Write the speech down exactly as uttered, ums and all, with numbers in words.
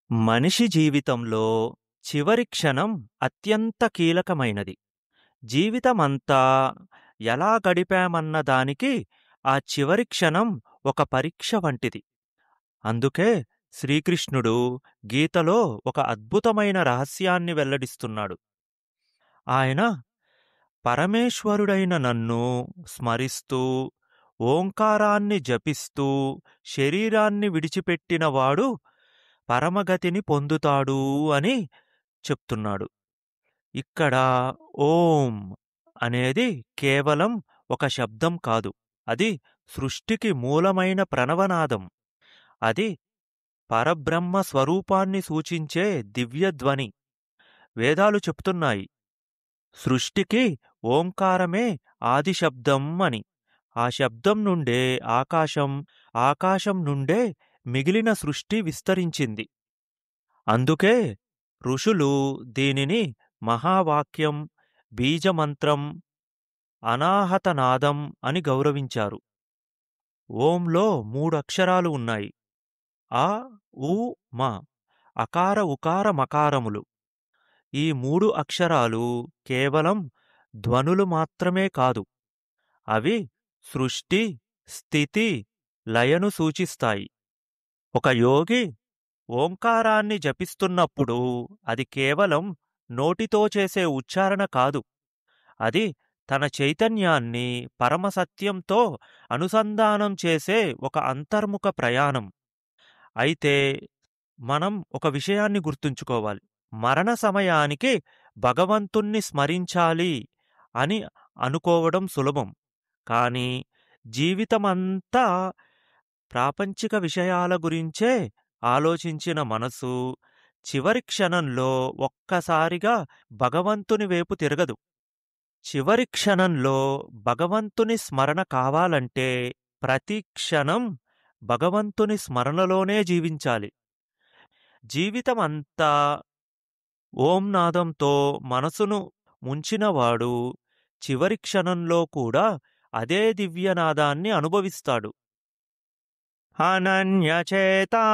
మనిషి జీవితంలో చివరి క్షణం అత్యంత కీలకమైనది. జీవితమంతా ఎలా గడిపామన్న దానికి ఆ చివరి క్షణం ఒక పరీక్ష వంటిది. అందుకే శ్రీకృష్ణుడు గీతలో ఒక అద్భుతమైన రహస్యాన్ని వెల్లడిస్తున్నాడు. ఆయన పరమేశ్వరుడైన నన్ను స్మరిస్తూ, ఓంకారాన్ని జపిస్తూ శరీరాన్ని విడిచిపెట్టినవాడు పరమగతిని పొందుతాడు అని చెప్తున్నాడు. ఇక్కడ ఓం అనేది కేవలం ఒక శబ్దం కాదు. అది సృష్టికి మూలమైన ప్రణవనాదం. అది పరబ్రహ్మ స్వరూపాన్ని సూచించే దివ్యధ్వని. వేదాలు చెప్తున్నాయి, సృష్టికి ఓంకారమే ఆది శబ్దం అని. ఆ శబ్దం నుండే ఆకాశం, ఆకాశం నుండే మిగిలిన సృష్టి విస్తరించింది. అందుకే ఋషులు దీనిని మహావాక్యం, బీజమంత్రం, అనాహతనాదం అని గౌరవించారు. ఓంలో మూడు అక్షరాలు ఉన్నాయి. అ, ఉ, మ. అకార ఉకార మకారములు. ఈ మూడు అక్షరాలు కేవలం ధ్వనులు మాత్రమే కాదు. అవి సృష్టి, స్థితి, లయను సూచిస్తాయి. ఒక యోగి ఓంకారాన్ని జపిస్తున్నప్పుడు అది కేవలం నోటితో చేసే ఉచ్చారణ కాదు. అది తన చైతన్యాన్ని పరమసత్యంతో అనుసంధానం చేసే ఒక అంతర్ముఖ ప్రయాణం. అయితే మనం ఒక విషయాన్ని గుర్తుంచుకోవాలి. మరణ సమయానికి భగవంతుణ్ణి స్మరించాలి అని అనుకోవడం సులభం. కానీ జీవితమంతా ప్రాపంచిక విషయాల గురించే ఆలోచించిన మనసు చివరి క్షణంలో ఒక్కసారిగా భగవంతుని వైపు తిరగదు. చివరి క్షణంలో భగవంతుని స్మరణ కావాలంటే ప్రతి క్షణం భగవంతుని స్మరణలోనే జీవించాలి. జీవితమంతా ఓంనాదంతో మనసును ముంచినవాడు చివరి క్షణంలో కూడా అదే దివ్యనాదాన్ని అనుభవిస్తాడు. అనన్యచేత